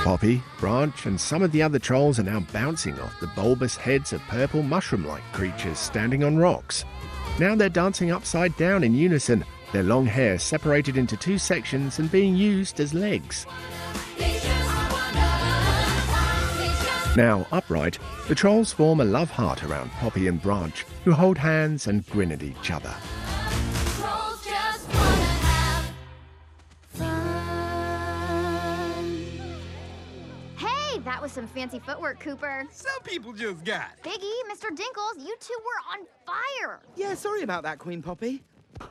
Poppy, Branch, and some of the other trolls are now bouncing off the bulbous heads of purple mushroom-like creatures standing on rocks. Now they're dancing upside down in unison, their long hair separated into two sections and being used as legs. Now upright, the trolls form a love heart around Poppy and Branch, who hold hands and grin at each other. That was some fancy footwork, Cooper. Some people just got it. Biggie, Mr. Dinkles, you two were on fire. Yeah, sorry about that, Queen Poppy.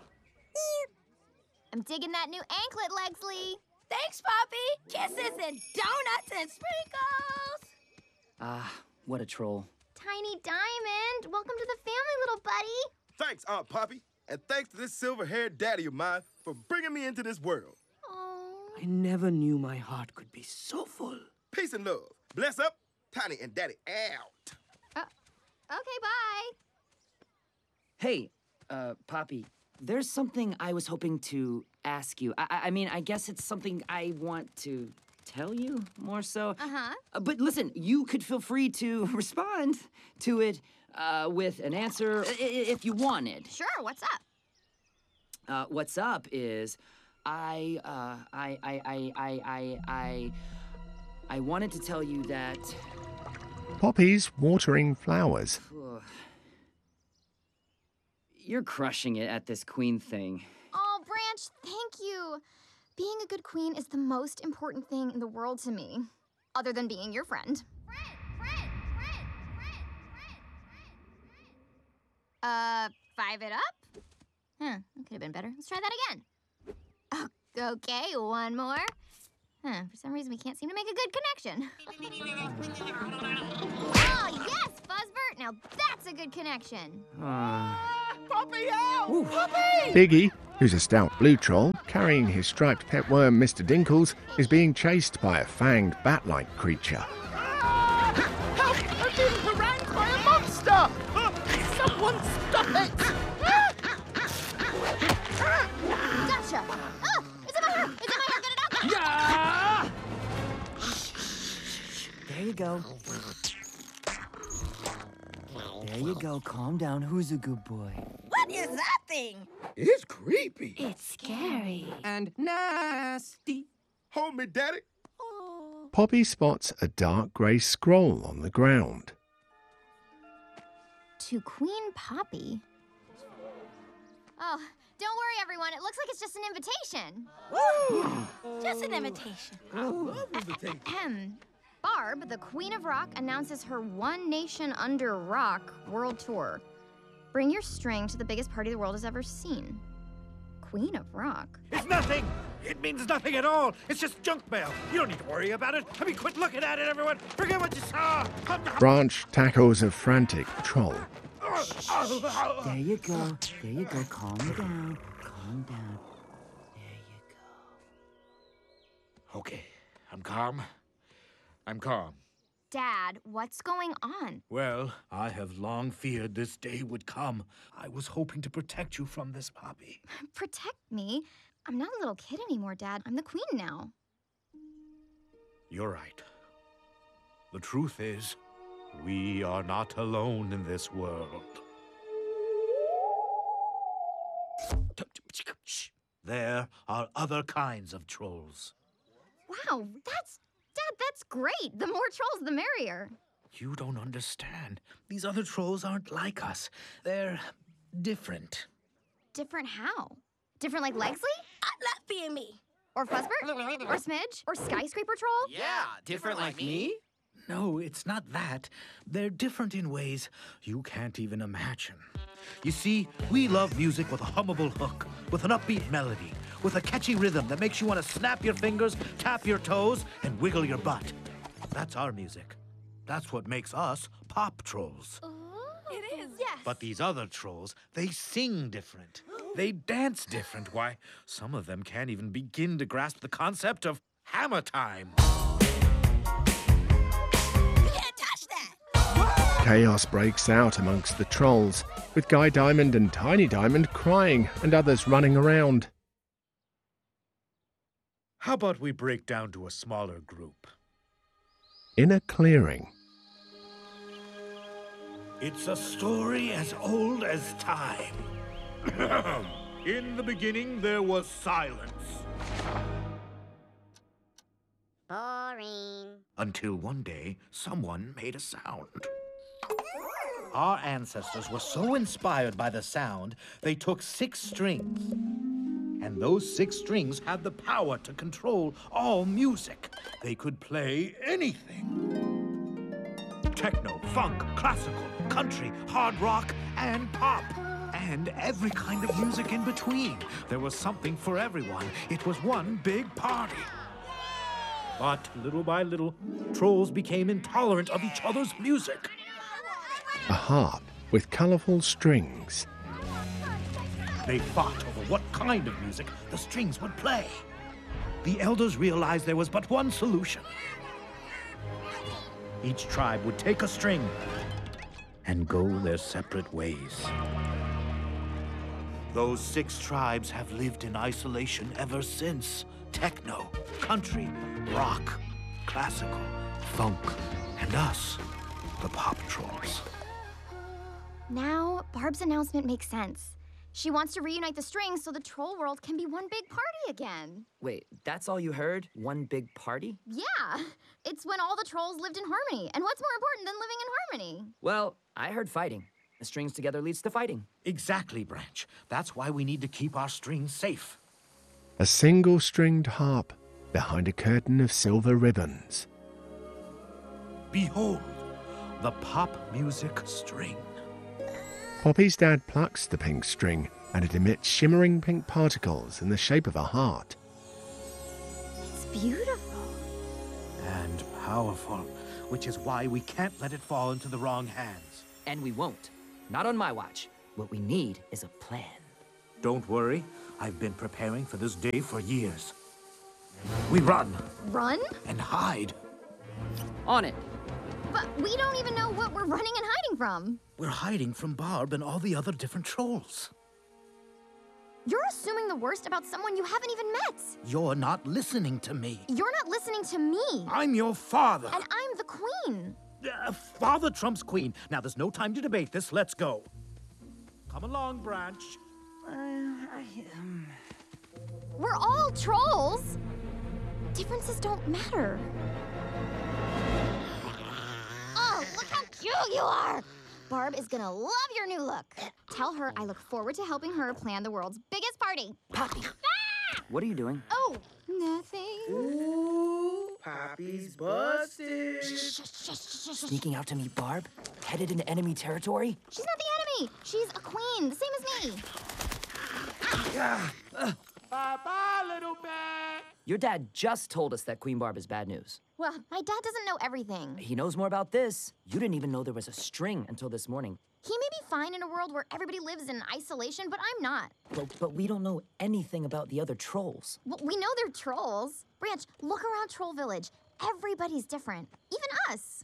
I'm digging that new anklet, Legsley. Thanks, Poppy. Kisses and donuts and sprinkles. Ah, what a troll. Tiny Diamond, welcome to the family, little buddy. Thanks, Aunt Poppy. And thanks to this silver-haired daddy of mine for bringing me into this world. Oh. I never knew my heart could be so full. Peace and love. Bless up. Tiny and Daddy out. Okay, bye. Hey, Poppy, there's something I was hoping to ask you. I mean, I guess it's something I want to tell you more so. Uh-huh. But listen, you could feel free to respond to it with an answer if you wanted. Sure, what's up? What's up is I wanted to tell you that... Poppy's watering flowers. You're crushing it at this queen thing. Oh, Branch, thank you. Being a good queen is the most important thing in the world to me, other than being your friend. Five it up? That could have been better. Let's try that again. Okay, one more. For some reason, we can't seem to make a good connection. Oh, yes, Fuzzbert! Now that's a good connection. Poppy out! Poppy! Biggie, who's a stout blue troll, carrying his striped pet worm Mr. Dinkles, is being chased by a fanged bat-like creature. Help! I'm being harangued by a monster! Someone stop it! Gotcha! Oh, is it my hair? Is it my hair? Get it out! Yeah! There you go. There you go. Calm down. Who's a good boy? What is that thing? It's creepy. It's scary. And nasty. Hold me, Daddy. Poppy spots a dark grey scroll on the ground. To Queen Poppy? Oh, don't worry, everyone. It looks like it's just an invitation. Woo! Just an invitation. I love invitations. Barb, the Queen of Rock, announces her One Nation Under Rock World Tour. Bring your string to the biggest party the world has ever seen. Queen of Rock? It's nothing! It means nothing at all! It's just junk mail! You don't need to worry about it! I mean, quit looking at it, everyone! Forget what you saw! Branch tackles a frantic troll. There you go. There you go. Calm down. Calm down. There you go. Okay, I'm calm. I'm calm. Dad, what's going on? Well, I have long feared this day would come. I was hoping to protect you from this, Poppy. Protect me? I'm not a little kid anymore, Dad. I'm the queen now. You're right. The truth is, we are not alone in this world. Shh. There are other kinds of trolls. Wow, Dad, that's great. The more trolls, the merrier. You don't understand. These other trolls aren't like us. They're different. Different how? Different like Legsley? I love being me. Or Fuzzbert? Or Smidge? Or Skyscraper Troll? Yeah, different like me? No, it's not that. They're different in ways you can't even imagine. You see, we love music with a hummable hook, with an upbeat melody, with a catchy rhythm that makes you want to snap your fingers, tap your toes, and wiggle your butt. That's our music. That's what makes us pop trolls. It is. Yes. But these other trolls, they sing different. They dance different. Why, some of them can't even begin to grasp the concept of hammer time. You can't touch that. Chaos breaks out amongst the trolls, with Guy Diamond and Tiny Diamond crying and others running around. How about we break down to a smaller group? in a clearing. It's a story as old as time. In the beginning, there was silence. Boring. Until one day, someone made a sound. Our ancestors were so inspired by the sound, they took 6 strings. And those 6 strings had the power to control all music. They could play anything. Techno, funk, classical, country, hard rock, and pop. And every kind of music in between. There was something for everyone. It was one big party. But little by little, trolls became intolerant of each other's music. A harp with colourful strings. They fought over what kind of music the strings would play. The elders realized there was but one solution. Each tribe would take a string and go their separate ways. Those 6 tribes have lived in isolation ever since. Techno, country, rock, classical, funk, and us, the pop trolls. Now, Barb's announcement makes sense. She wants to reunite the strings so the troll world can be one big party again. Wait, that's all you heard? One big party? Yeah, it's when all the trolls lived in harmony. And what's more important than living in harmony? Well, I heard fighting. The strings together leads to fighting. Exactly, Branch. That's why we need to keep our strings safe. A single-stringed harp behind a curtain of silver ribbons. Behold, the pop music string. Poppy's dad plucks the pink string and it emits shimmering pink particles in the shape of a heart. It's beautiful. And powerful, which is why we can't let it fall into the wrong hands. And we won't. Not on my watch. What we need is a plan. Don't worry, I've been preparing for this day for years. We run Run? and hide. On it. But we don't even know what we're running and hiding from. We're hiding from Barb and all the other different trolls. You're assuming the worst about someone you haven't even met. You're not listening to me. You're not listening to me. I'm your father. And I'm the queen. Father trumps queen. Now, there's no time to debate this. Let's go. Come along, Branch. We're all trolls. Differences don't matter. Oh, look how cute you are. Barb is gonna love your new look. Tell her I look forward to helping her plan the world's biggest party. Poppy. What are you doing? Oh, nothing. Ooh, Poppy's busted. Sneaking out to meet Barb? Headed into enemy territory? She's not the enemy. She's a queen, the same as me. Bye-bye, little bat. Your dad just told us that Queen Barb is bad news. Well, my dad doesn't know everything. He knows more about this. You didn't even know there was a string until this morning. He may be fine in a world where everybody lives in isolation, but I'm not. But we don't know anything about the other trolls. Well, we know they're trolls. Branch, look around Troll Village. Everybody's different. Even us.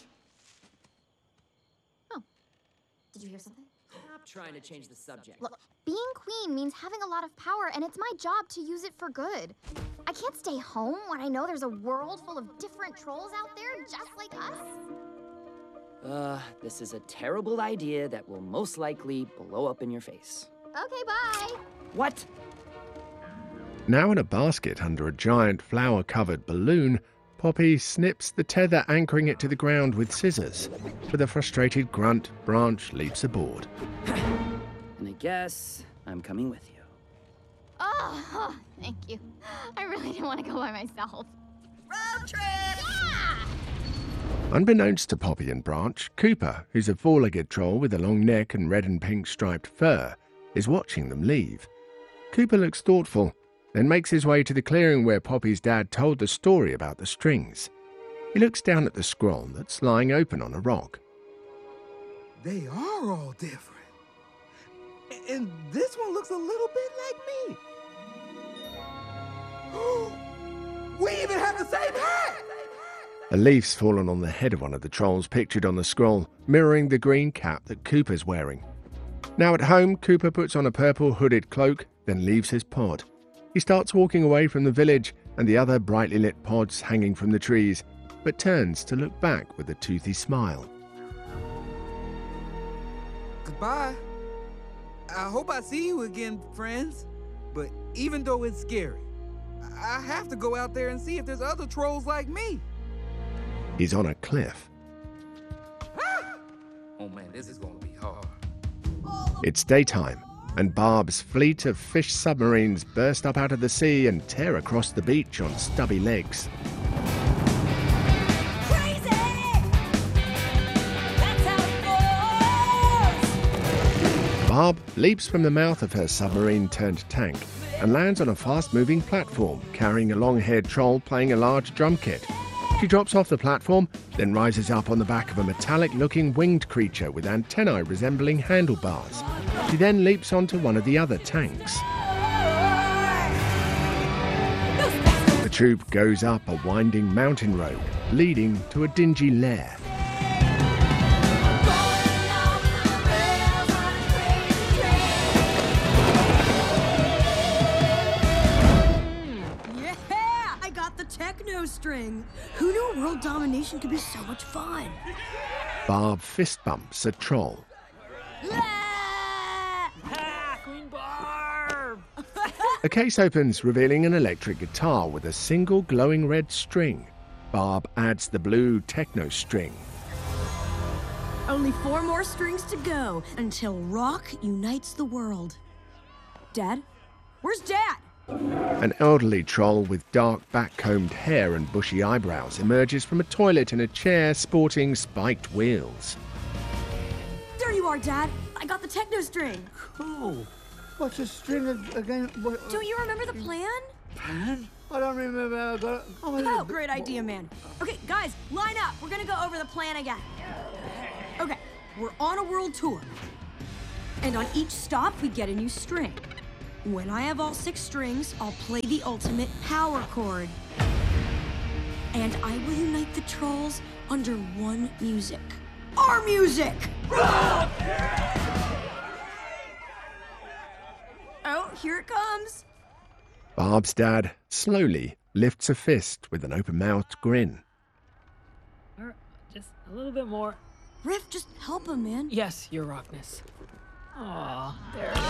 Oh, did you hear something? Stop trying to change the subject. Look, being queen means having a lot of power, and it's my job to use it for good. I can't stay home when I know there's a world full of different trolls out there just like us. This is a terrible idea that will most likely blow up in your face. Okay, bye. What? Now in a basket under a giant flower-covered balloon, Poppy snips the tether anchoring it to the ground with scissors. With a frustrated grunt, Branch leaps aboard. And I guess I'm coming with you. Oh, thank you. I really didn't want to go by myself. Road trip! Yeah! Unbeknownst to Poppy and Branch, Cooper, who's a four-legged troll with a long neck and red and pink striped fur, is watching them leave. Cooper looks thoughtful, then makes his way to the clearing where Poppy's dad told the story about the strings. He looks down at the scroll that's lying open on a rock. They are all different. And this one looks a little bit like me. We even have the same hat! A leaf's fallen on the head of one of the trolls pictured on the scroll, mirroring the green cap that Cooper's wearing. Now at home, Cooper puts on a purple hooded cloak, then leaves his pod. He starts walking away from the village and the other brightly lit pods hanging from the trees. but turns to look back with a toothy smile. Goodbye. I hope I see you again, friends. But even though it's scary, I have to go out there and see if there's other trolls like me. He's on a cliff. Oh man, this is gonna be hard. It's daytime, and Barb's fleet of fish submarines burst up out of the sea and tear across the beach on stubby legs. Crazy! That's how it goes! Barb leaps from the mouth of her submarine-turned tank and lands on a fast-moving platform carrying a long-haired troll playing a large drum kit. She drops off the platform, then rises up on the back of a metallic-looking winged creature with antennae resembling handlebars. She then leaps onto one of the other tanks. The troop goes up a winding mountain road, leading to a dingy lair. Yeah! I got the techno string. Who knew world domination could be so much fun? Barb fist bumps a troll. Queen Barb! A case opens, revealing an electric guitar with a single glowing red string. Barb adds the blue techno string. Only 4 more strings to go until rock unites the world. Dad? Where's Dad? An elderly troll with dark back-combed hair and bushy eyebrows emerges from a toilet in a chair sporting spiked wheels. There you are, Dad. I got the techno string. Cool. What's a string again? Don't you remember the plan? Plan? I don't remember. I got it. Oh, great idea, man. Okay, guys, line up. We're gonna go over the plan again. Okay, we're on a world tour. And on each stop, we get a new string. When I have all 6 strings, I'll play the ultimate power chord. And I will unite the trolls under one music. Our music! Oh, here it comes. Barb's dad slowly lifts a fist with an open-mouthed grin. Just a little bit more. Riff, just help him, man. Yes, Your Rockness. Aw, there it is.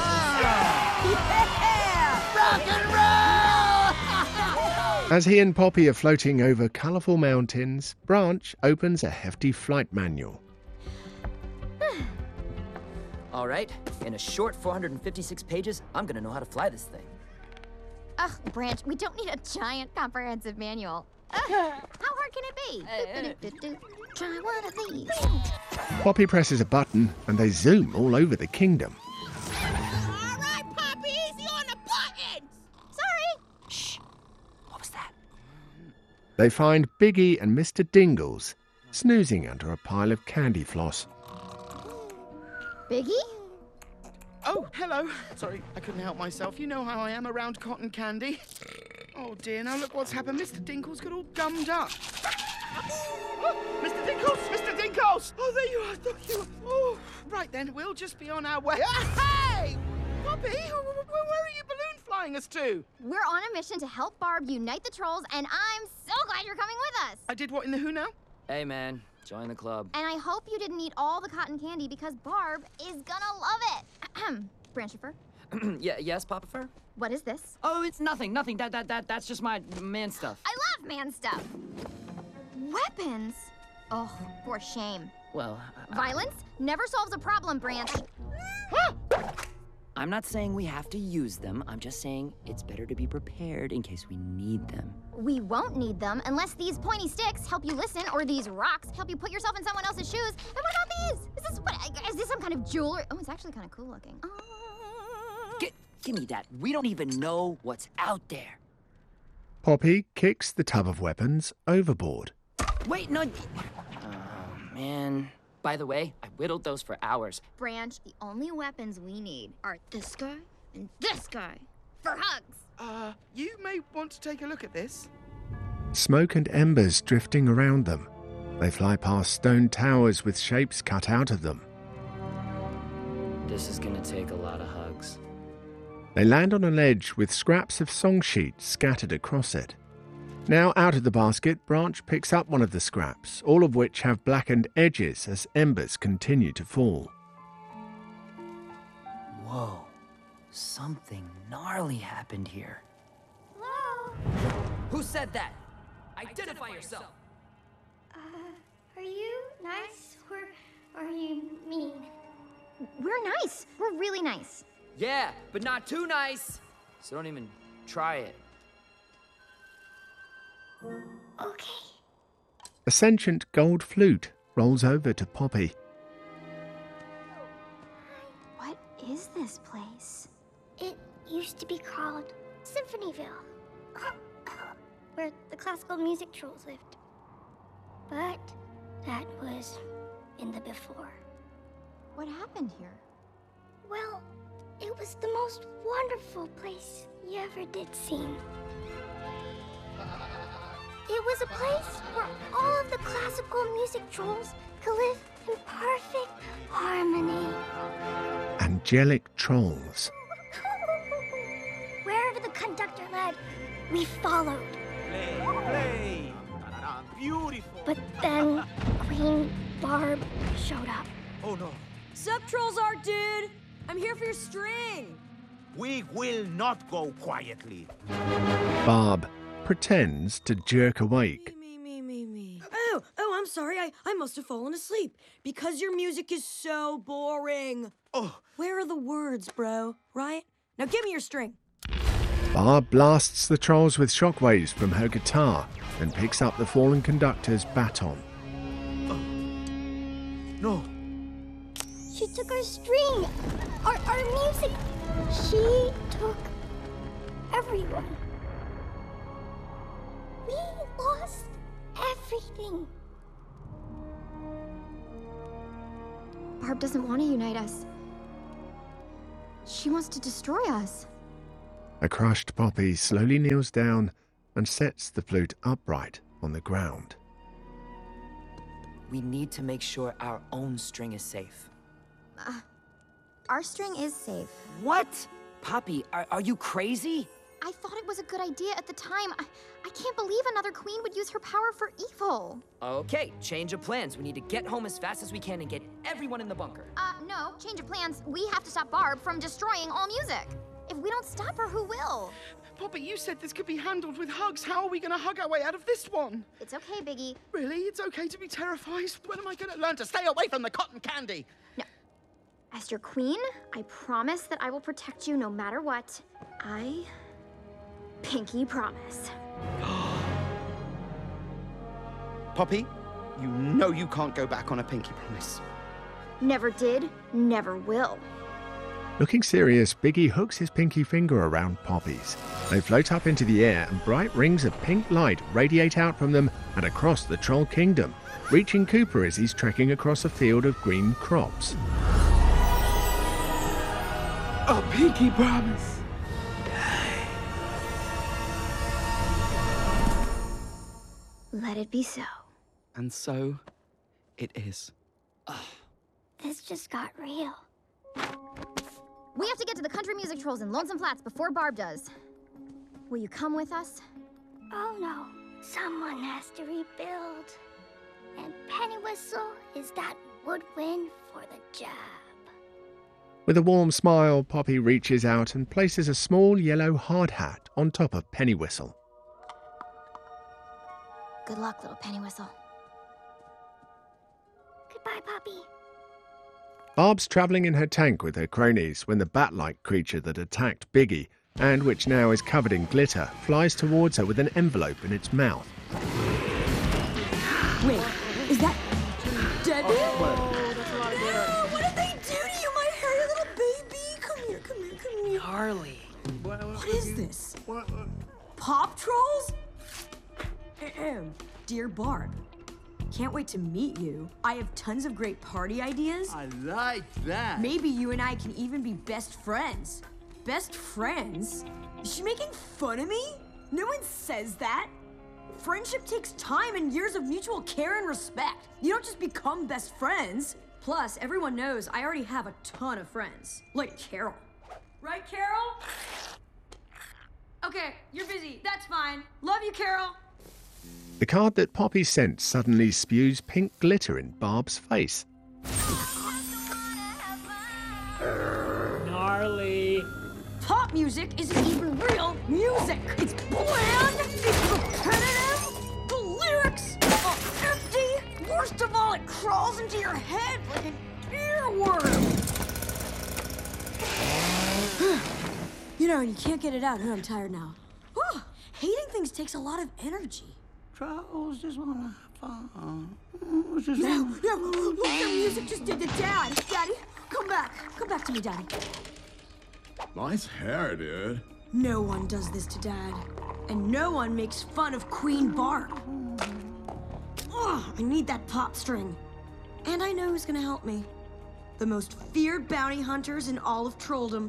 As he and Poppy are floating over colourful mountains, Branch opens a hefty flight manual. All right, in a short 456 pages, I'm gonna know how to fly this thing. Ugh, Branch, we don't need a giant comprehensive manual. How hard can it be? Try one of these. Poppy presses a button and they zoom all over the kingdom. All right, Poppy, easy on the buttons! Sorry. Shh. What was that? They find Biggie and Mr. Dingles snoozing under a pile of candy floss. Biggie? Oh, hello. Sorry, I couldn't help myself. You know how I am around cotton candy. Oh dear, now look what's happened. Mr. Dinkles got all gummed up. Oh, Mr. Dinkles! Mr. Dinkles! Oh, there you are. There you are. Oh, right then, we'll just be on our way. Hey! Poppy, where are you balloon flying us to? We're on a mission to help Barb unite the trolls, and I'm so glad you're coming with us. I did what in the who now? Hey, man, join the club. And I hope you didn't eat all the cotton candy because Barb is gonna love it. Branchifer, Yes, Papa Fur? what is this? Oh, it's nothing. That's just my man stuff. I love man stuff. Weapons? Oh, for shame. Well, Violence never solves a problem, Branch. I'm not saying we have to use them. I'm just saying it's better to be prepared in case we need them. We won't need them unless these pointy sticks help you listen or these rocks help you put yourself in someone else's shoes. And what about these? Is this some kind of jewelry? Oh, it's actually kind of cool looking. Give me that. We don't even know what's out there. Poppy kicks the tub of weapons overboard. Wait, no. Oh, man. By the way, I whittled those for hours. Branch, the only weapons we need are this guy and this guy for hugs. You may want to take a look at this. Smoke and embers drifting around them. They fly past stone towers with shapes cut out of them. This is gonna take a lot of hugs. They land on a ledge with scraps of song sheets scattered across it. Now out of the basket, Branch picks up one of the scraps, all of which have blackened edges as embers continue to fall. Whoa. Something gnarly happened here. Hello? Who said that? Identify yourself! Are you nice or are you mean? We're nice. We're really nice. Yeah, but not too nice. So don't even try it. Okay. A sentient gold flute rolls over to Poppy. What is this place? It used to be called Symphonyville, where the classical music trolls lived. But that was in the before. What happened here? Well, it was the most wonderful place you ever did see. It was a place where all of the classical music trolls could live in perfect harmony. Angelic trolls. Wherever the conductor led, we followed. Play! Beautiful! But then Queen Barb showed up. Oh no. Sup, Trolls Art Dude? I'm here for your string. We will not go quietly. Barb pretends to jerk awake. Me. Oh, I'm sorry. I must have fallen asleep. Because your music is so boring. Oh. Where are the words, bro? Right? Now give me your string. Barb blasts the trolls with shockwaves from her guitar and picks up the fallen conductor's baton. No. She took our string, our music. She took everyone. We lost everything. Barb doesn't want to unite us. She wants to destroy us. A crushed Poppy slowly kneels down and sets the flute upright on the ground. We need to make sure our own string is safe. Our string is safe. What? Poppy, are you crazy? I thought it was a good idea at the time. I can't believe another queen would use her power for evil. Okay, change of plans. We need to get home as fast as we can and get everyone in the bunker. No, change of plans. We have to stop Barb from destroying all music. If we don't stop her, who will? Poppy, you said this could be handled with hugs. How are we going to hug our way out of this one? It's okay, Biggie. Really? It's okay to be terrified? When am I going to learn to stay away from the cotton candy? No. As your queen, I promise that I will protect you no matter what. I pinky promise. Poppy, you know you can't go back on a pinky promise. Never did, never will. Looking serious, Biggie hooks his pinky finger around Poppy's. They float up into the air and bright rings of pink light radiate out from them and across the Troll Kingdom, reaching Cooper as he's trekking across a field of green crops. A pinky promise. Let it be so. And so, it is. This just got real. We have to get to the country music trolls in Lonesome Flats before Barb does. Will you come with us? Oh no, someone has to rebuild. And Pennywhistle is that woodwind for the job. With a warm smile, Poppy reaches out and places a small yellow hard hat on top of Pennywhistle. Good luck, little Pennywhistle. Goodbye, Poppy. Barb's travelling in her tank with her cronies when the bat-like creature that attacked Biggie, and which now is covered in glitter, flies towards her with an envelope in its mouth. Wait, is that Debbie? No, what did they do to you, my hairy little baby? Come here. Harley. What is this? Pop Trolls? Dear Barb, can't wait to meet you. I have tons of great party ideas. I like that. Maybe you and I can even be best friends. Best friends? Is she making fun of me? No one says that. Friendship takes time and years of mutual care and respect. You don't just become best friends. Plus, everyone knows I already have a ton of friends. Like Carol. Right, Carol? Okay, you're busy. That's fine. Love you, Carol. The card that Poppy sent suddenly spews pink glitter in Barb's face. Gnarly. Pop music isn't even real music. It's bland, it's repetitive, the lyrics are empty. Worst of all, it crawls into your head like an earworm. You know, you can't get it out. I'm tired now. Whew. Hating things takes a lot of energy. Trolls just wanna have fun. No, look the music just did to Dad. Daddy, come back. Come back to me, Daddy. Nice hair, dude. No one does this to Dad. And no one makes fun of Queen Barb. Ugh, I need that pop string. And I know who's gonna help me. The most feared bounty hunters in all of Trolldom.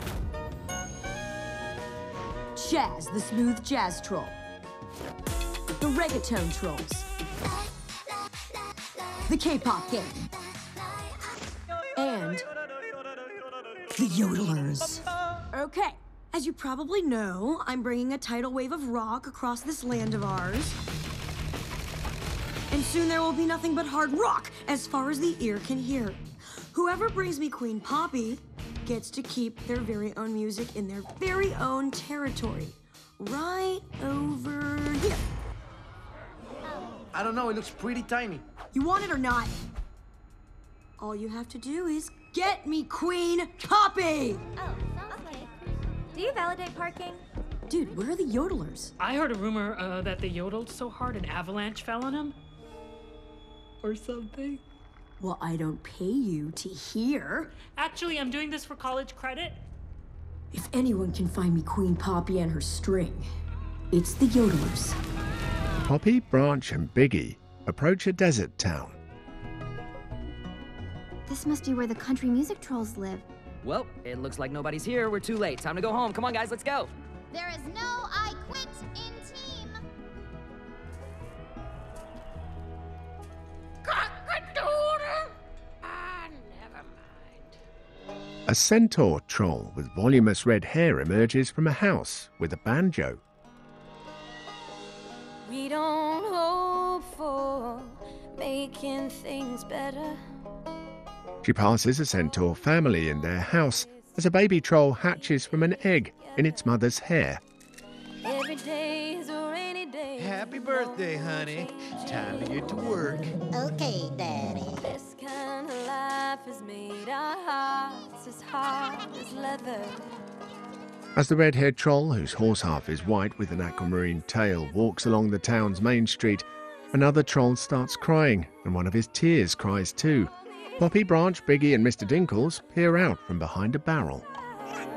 Chaz, the smooth jazz troll. The reggaeton trolls. The K-pop gang. And the yodelers. Okay, as you probably know, I'm bringing a tidal wave of rock across this land of ours. And soon there will be nothing but hard rock as far as the ear can hear. Whoever brings me Queen Poppy gets to keep their very own music in their very own territory. Right over here. I don't know, it looks pretty tiny. You want it or not? All you have to do is get me Queen Poppy! Oh, okay. Do you validate parking? Dude, where are the yodelers? I heard a rumor that they yodeled so hard an avalanche fell on him. Or something. Well, I don't pay you to hear. Actually, I'm doing this for college credit. If anyone can find me Queen Poppy and her string, it's the yodelers. Poppy, Branch and Biggie approach a desert town. This must be where the country music trolls live. Well, it looks like nobody's here. We're too late. Time to go home. Come on, guys, let's go. There is no I quit in team. A centaur troll with voluminous red hair emerges from a house with a banjo. We don't hope for making things better. She passes a centaur family in their house as a baby troll hatches from an egg in its mother's hair. Every day is a rainy day. Happy birthday, honey. Time to get to work. Okay, Daddy. This kind of life has made our hearts as hard as leather. As the red-haired troll, whose horse half is white with an aquamarine tail, walks along the town's main street, another troll starts crying, and one of his tears cries too. Poppy, Branch, Biggie and Mr. Dinkles peer out from behind a barrel.